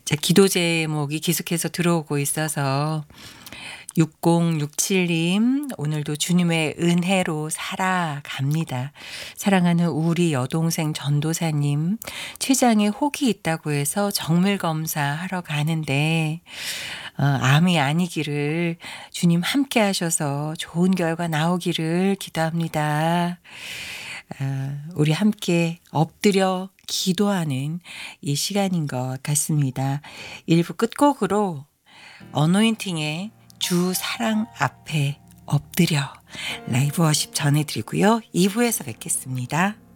자, 기도 제목이 계속해서 들어오고 있어서 6067님 오늘도 주님의 은혜로 살아갑니다. 사랑하는 우리 여동생 전도사님 췌장에 혹이 있다고 해서 정밀 검사하러 가는데 암이 아니기를 주님 함께 하셔서 좋은 결과 나오기를 기도합니다. 우리 함께 엎드려 기도하는 이 시간인 것 같습니다. 1부 끝곡으로 어노인팅의 주 사랑 앞에 엎드려 라이브 워십 전해드리고요. 2부에서 뵙겠습니다.